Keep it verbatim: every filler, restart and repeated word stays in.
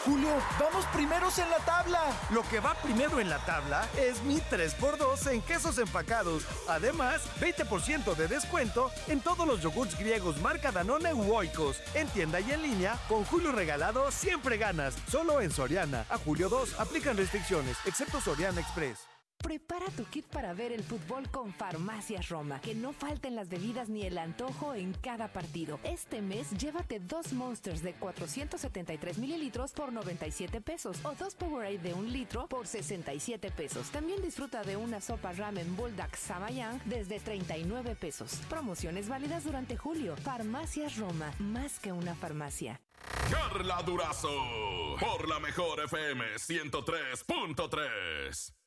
Julio, vamos primeros en la tabla. Lo que va primero en la tabla es mi tres por dos en quesos empacados. Además, veinte por ciento de descuento en todos los yogurts griegos marca Danone u Oikos. En tienda y en línea, con Julio regalado siempre ganas. Solo en Soriana. A julio dos aplican restricciones, excepto Soriana Express. Prepara tu kit para ver el fútbol con Farmacias Roma. Que no falten las bebidas ni el antojo en cada partido. Este mes, llévate dos Monsters de cuatrocientos setenta y tres mililitros por noventa y siete pesos o dos Powerade de un litro por sesenta y siete pesos. También disfruta de una sopa ramen Bulldog Samayang desde treinta y nueve pesos. Promociones válidas durante julio. Farmacias Roma, más que una farmacia. Carla Durazo, por la mejor F M ciento tres punto tres.